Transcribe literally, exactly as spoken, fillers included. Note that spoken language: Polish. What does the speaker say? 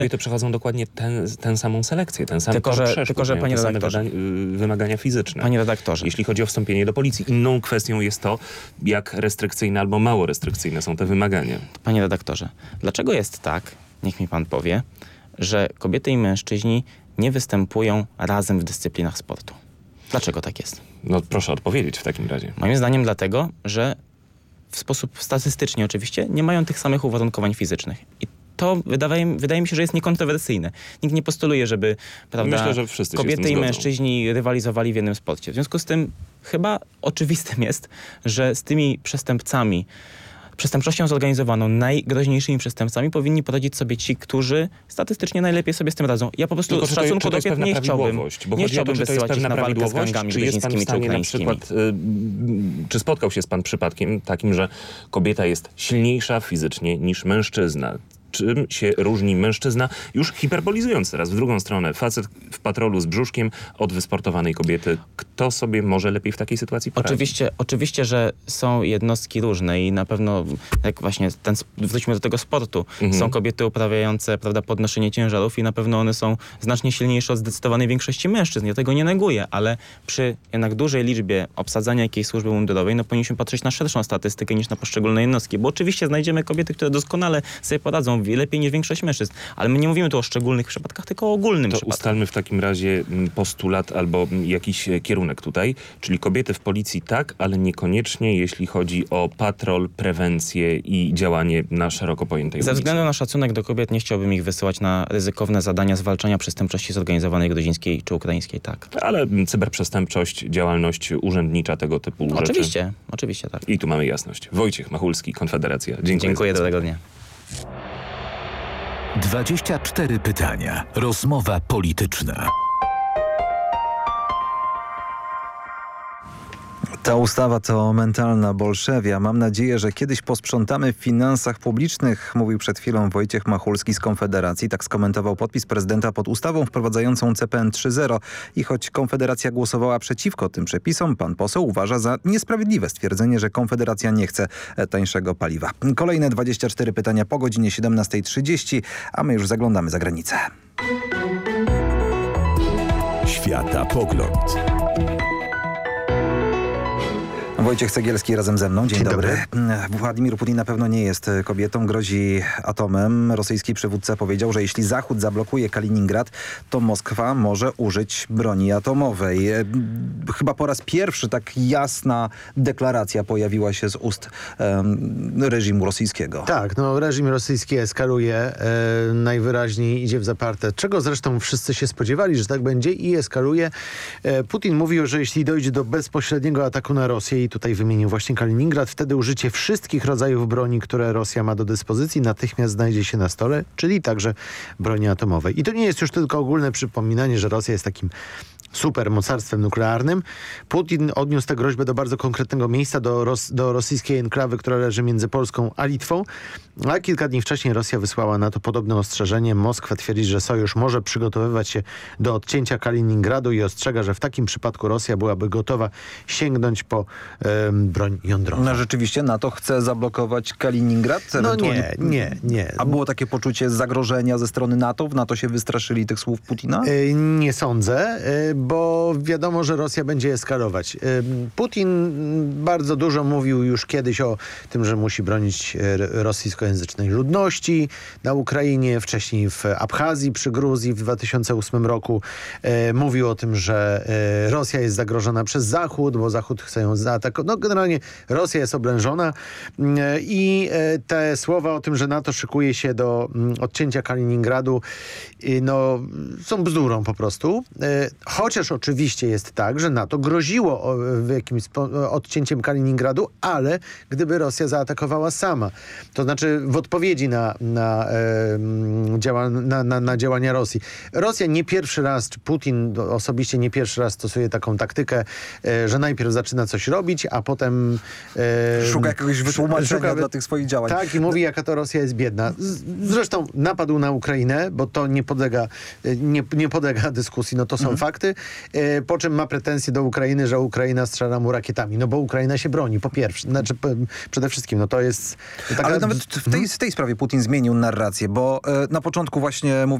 Kobiety przechodzą dokładnie ten, tę samą selekcję, ten sam tylko, że, przeszkód, tylko, że panie te same redaktorze, wydań, wymagania fizyczne. Panie redaktorze. Jeśli chodzi o wstąpienie do policji, inną kwestią jest to, jak restrykcyjne albo mało restrykcyjne są te wymagania. Panie redaktorze, dlaczego jest tak, niech mi pan powie, że kobiety i mężczyźni nie występują razem w dyscyplinach sportu? Dlaczego tak jest? No proszę odpowiedzieć w takim razie. Moim zdaniem dlatego, że w sposób statystycznie oczywiście nie mają tych samych uwarunkowań fizycznych. I to wydaje, wydaje mi się, że jest niekontrowersyjne. Nikt nie postuluje, żeby prawda, Myślę, że wszyscy się z kobiety tym i zgodzą. mężczyźni rywalizowali w jednym sporcie. W związku z tym chyba oczywistym jest, że z tymi przestępcami, przestępczością zorganizowaną, najgroźniejszymi przestępcami powinni poradzić sobie ci, którzy statystycznie najlepiej sobie z tym radzą. Ja po prostu Tylko z czy to, szacunku czy to do jest kobiet pewna nie chciałbym, prawidłowość? Bo nie chodzi o to, chciałbym czy to jest wysyłać ich pewna na walkę z prawidłowość, gangami czy jest pan w gruzińskimi czy stanie na ukraińskimi. przykład, y, czy spotkał się z pan przypadkiem takim, że kobieta jest silniejsza fizycznie niż mężczyzna? Czym się różni mężczyzna, już hiperbolizując teraz w drugą stronę, facet w patrolu z brzuszkiem od wysportowanej kobiety. Kto sobie może lepiej w takiej sytuacji poradzić? Oczywiście, oczywiście, że są jednostki różne i na pewno, jak właśnie ten, wróćmy do tego sportu, Mhm. są kobiety uprawiające, prawda, podnoszenie ciężarów i na pewno one są znacznie silniejsze od zdecydowanej większości mężczyzn. Ja tego nie neguję, ale przy jednak dużej liczbie obsadzania jakiejś służby mundurowej, no powinniśmy patrzeć na szerszą statystykę niż na poszczególne jednostki, bo oczywiście znajdziemy kobiety, które doskonale sobie poradzą lepiej niż większość mężczyzn, ale my nie mówimy tu o szczególnych przypadkach, tylko o ogólnym To przypadku. ustalmy w takim razie mm, postulat albo mm, jakiś e, kierunek tutaj, czyli kobiety w policji tak, ale niekoniecznie jeśli chodzi o patrol, prewencję i działanie na szeroko pojętej Ze ulicy. względu na szacunek do kobiet nie chciałbym ich wysyłać na ryzykowne zadania zwalczania przestępczości zorganizowanej gruzińskiej czy ukraińskiej, tak. Ale mm, cyberprzestępczość, działalność urzędnicza tego typu rzeczy. Oczywiście, oczywiście tak. I tu mamy jasność. Wojciech Machulski, Konfederacja. Dziękuję. Dziękuję, za dobrego dnia. dwadzieścia cztery pytania. Rozmowa polityczna. Ta ustawa to mentalna bolszewia. Mam nadzieję, że kiedyś posprzątamy w finansach publicznych, mówił przed chwilą Wojciech Machulski z Konfederacji. Tak skomentował podpis prezydenta pod ustawą wprowadzającą C P N trzy zero. I choć Konfederacja głosowała przeciwko tym przepisom, pan poseł uważa za niesprawiedliwe stwierdzenie, że Konfederacja nie chce tańszego paliwa. Kolejne dwadzieścia cztery pytania po godzinie siedemnastej trzydzieści, a my już zaglądamy za granicę. Światapogląd. Wojciech Cegielski razem ze mną. Dzień, Dzień dobry. dobry. Władimir Putin na pewno nie jest kobietą, grozi atomem. Rosyjski przywódca powiedział, że jeśli Zachód zablokuje Kaliningrad, to Moskwa może użyć broni atomowej. Chyba po raz pierwszy tak jasna deklaracja pojawiła się z ust um, reżimu rosyjskiego. Tak, no reżim rosyjski eskaluje, e, najwyraźniej idzie w zaparte, czego zresztą wszyscy się spodziewali, że tak będzie i eskaluje. E, Putin mówił, że jeśli dojdzie do bezpośredniego ataku na Rosję, i tutaj wymienił właśnie Kaliningrad, wtedy użycie wszystkich rodzajów broni, które Rosja ma do dyspozycji, natychmiast znajdzie się na stole, czyli także broni atomowej. I to nie jest już tylko ogólne przypominanie, że Rosja jest takim supermocarstwem nuklearnym. Putin odniósł tę groźbę do bardzo konkretnego miejsca, do, ros do rosyjskiej enklawy, która leży między Polską a Litwą. A kilka dni wcześniej Rosja wysłała na to podobne ostrzeżenie. Moskwa twierdzi, że sojusz może przygotowywać się do odcięcia Kaliningradu i ostrzega, że w takim przypadku Rosja byłaby gotowa sięgnąć po um, broń jądrową. No rzeczywiście NATO chce zablokować Kaliningrad? No nie, nie, nie. A było takie poczucie zagrożenia ze strony NATO? W NATO się wystraszyli tych słów Putina? Yy, nie sądzę, yy, bo wiadomo, że Rosja będzie eskalować. Yy, Putin bardzo dużo mówił już kiedyś o tym, że musi bronić yy, rosyjskojęzycznej ludności na Ukrainie, wcześniej w Abchazji przy Gruzji w dwa tysiące ósmym roku. Yy, mówił o tym, że yy, Rosja jest zagrożona przez Zachód, bo Zachód chce ją zaatakować. No generalnie Rosja jest oblężona yy, i yy, te słowa o tym, że NATO szykuje się do yy, odcięcia Kaliningradu, yy, no są bzdurą po prostu. Yy, chociaż oczywiście jest tak, że NATO groziło o, w jakimś odcięciem Kaliningradu, ale gdyby Rosja zaatakowała sama. To znaczy w odpowiedzi na, na, e, działa, na, na, na działania Rosji. Rosja nie pierwszy raz, czy Putin osobiście nie pierwszy raz stosuje taką taktykę, e, że najpierw zaczyna coś robić, a potem E, szuka jakiegoś wytłumaczenia szuka, dla tych swoich działań. Tak, i mówi, jaka to Rosja jest biedna. Z, zresztą napadł na Ukrainę, bo to nie podlega, nie, nie podlega dyskusji, no to są mhm. fakty. e, po czym ma pretensje do Ukrainy, że Ukraina strzela mu rakietami. No bo Ukraina się broni, po pierwsze. Znaczy, p- przede wszystkim, no to jest taka... Ale nawet w tej, w tej sprawie Putin zmienił narrację, bo e, na początku właśnie mówił